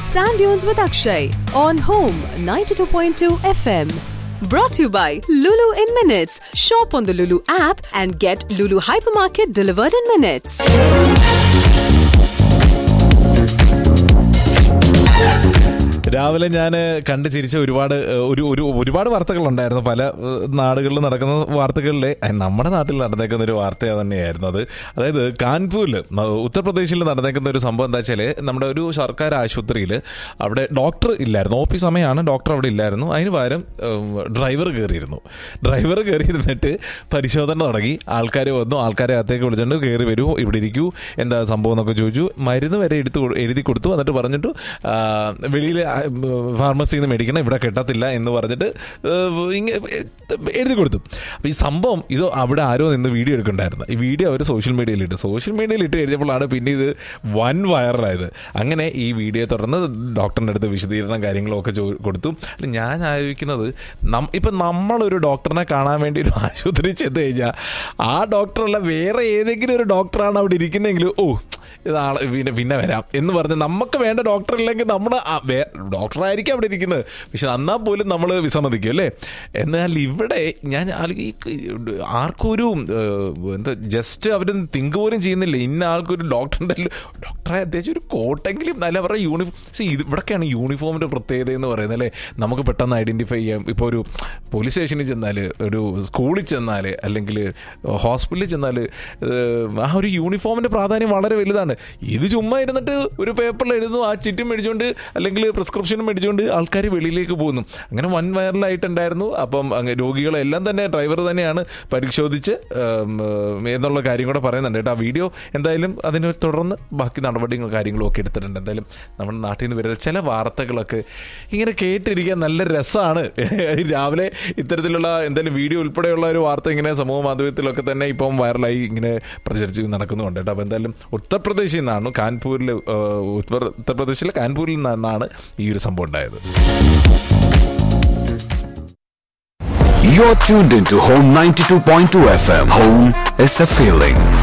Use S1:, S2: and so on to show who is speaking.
S1: Sand Dunes with Akshay on Home 92.2 FM. Brought to you by Lulu in Minutes. Shop on the Lulu app and get Lulu Hypermarket delivered in minutes.
S2: രാവിലെ ഞാൻ കണ്ട് ചിരിച്ച ഒരുപാട് വാർത്തകളുണ്ടായിരുന്നു. പല നാടുകളിൽ നടക്കുന്ന വാർത്തകളിൽ നമ്മുടെ നാട്ടിൽ നടന്നേക്കുന്ന ഒരു വാർത്ത തന്നെയായിരുന്നു അത്. അതായത് കാൺപൂരിൽ ഉത്തർപ്രദേശിൽ നടന്നേക്കുന്ന ഒരു സംഭവം എന്താ വെച്ചാൽ, നമ്മുടെ ഒരു സർക്കാർ ആശുപത്രിയിൽ അവിടെ ഡോക്ടർ ഇല്ലായിരുന്നു. OP സമയമാണ്, ഡോക്ടർ അവിടെ ഇല്ലായിരുന്നു. അതിന് പകരം ഡ്രൈവർ കയറിയിരുന്നിട്ട് പരിശോധന തുടങ്ങി. ആൾക്കാർ വന്നു, ആൾക്കാരെ അകത്തേക്ക് വിളിച്ചിട്ട് കയറി വരൂ, ഇവിടെ ഇരിക്കൂ, എന്താ സംഭവം എന്നൊക്കെ ചോദിച്ചു. മരുന്ന് വരെ എഴുതി കൊടുത്തു. എന്നിട്ട് പറഞ്ഞിട്ട് വെളിയിൽ ഫാർമസിയിൽ നിന്ന് മേടിക്കണം, ഇവിടെ കിട്ടത്തില്ല എന്ന് പറഞ്ഞിട്ട് എഴുതി കൊടുത്തു. അപ്പോൾ ഈ സംഭവം ഇത് അവിടെ ആരോ നിന്ന് വീഡിയോ എടുക്കണ്ടായിരുന്നു. ഈ വീഡിയോ അവർ സോഷ്യൽ മീഡിയയിലിട്ട് എഴുതിയപ്പോഴാണ് പിന്നെ ഇത് വൻ വൈറലായത്. അങ്ങനെ ഈ വീഡിയോ തുടർന്ന് ഡോക്ടറിൻ്റെ അടുത്ത് വിശദീകരണം കാര്യങ്ങളൊക്കെ കൊടുത്തു. ഞാൻ ആലോചിക്കുന്നത്, ഇപ്പം നമ്മളൊരു ഡോക്ടറിനെ കാണാൻ വേണ്ടി ഒരു ആശുപത്രി ചെന്ന് കഴിഞ്ഞാൽ ആ ഡോക്ടറല്ല വേറെ ഏതെങ്കിലും ഒരു ഡോക്ടറാണ് അവിടെ ഇരിക്കുന്നതെങ്കിൽ ഇതാള് പിന്നെ വരാം എന്ന് പറഞ്ഞ് നമുക്ക് വേണ്ട ഡോക്ടർ ഇല്ലെങ്കിൽ നമ്മൾ ഡോക്ടറായിരിക്കും അവിടെ ഇരിക്കുന്നത്, പക്ഷെ എന്നാൽ പോലും നമ്മൾ വിസമ്മതിക്കും അല്ലേ. എന്നാൽ ഇവിടെ ഞാൻ ആർക്കും ഒരു എന്താ ജസ്റ്റ് അവർ തിങ്ക് പോലും ചെയ്യുന്നില്ല. ഇന്ന ആൾക്കൊരു ഡോക്ടറെ അത്യാവശ്യം ഒരു കോട്ടെങ്കിലും നല്ല അവരുടെ ഇവിടൊക്കെയാണ് യൂണിഫോമിൻ്റെ പ്രത്യേകത എന്ന് പറയുന്നത് അല്ലേ. നമുക്ക് പെട്ടെന്ന് ഐഡൻറ്റിഫൈ ചെയ്യാം. ഇപ്പോൾ ഒരു പോലീസ് സ്റ്റേഷനിൽ ചെന്നാൽ, ഒരു സ്കൂളിൽ ചെന്നാൽ, അല്ലെങ്കിൽ ഹോസ്പിറ്റലിൽ ചെന്നാൽ ആ ഒരു യൂണിഫോമിൻ്റെ പ്രാധാന്യം വളരെ വലുതാണ്. ഇത് ചുമ്മാ ഇരുന്നിട്ട് ഒരു പേപ്പറിൽ എഴുതുന്നു, ആ ചിറ്റും മേടിച്ചുകൊണ്ട് അല്ലെങ്കിൽ പ്രിസ്ക്രിപ്ഷനും മേടിച്ചുകൊണ്ട് ആൾക്കാർ വെളിയിലേക്ക് പോകുന്നു. അങ്ങനെ വൻ വൈറലായിട്ടുണ്ടായിരുന്നു. അപ്പം രോഗികളെല്ലാം തന്നെ ഡ്രൈവർ തന്നെയാണ് പരിശോധിച്ച് എന്നുള്ള കാര്യം കൂടെ പറയുന്നുണ്ട് കേട്ടോ. ആ വീഡിയോ എന്തായാലും അതിനെ തുടർന്ന് ബാക്കി നടപടികളും കാര്യങ്ങളും ഒക്കെ എടുത്തിട്ടുണ്ട്. എന്തായാലും നമ്മുടെ നാട്ടിൽ നിന്ന് വരുന്ന ചില വാർത്തകളൊക്കെ ഇങ്ങനെ കേട്ടിരിക്കാൻ നല്ല രസമാണ്. രാവിലെ ഇത്തരത്തിലുള്ള എന്തായാലും വീഡിയോ ഉൾപ്പെടെയുള്ള ഒരു വാർത്ത ഇങ്ങനെ സമൂഹ മാധ്യമത്തിലൊക്കെ തന്നെ ഇപ്പം വൈറലായി ഇങ്ങനെ പ്രചരിച്ച് നടക്കുന്നുണ്ട് കേട്ടോ. അപ്പോൾ എന്തായാലും ഉത്തർപ്രദേശിൽ നിന്നാണ്, ഉത്തർപ്രദേശിലെ കാൺപൂരിൽ നിന്നാണ് ഈ ഒരു സംഭവം ഉണ്ടായത്.
S3: You're tuned into Home 92.2 FM. Home is a feeling.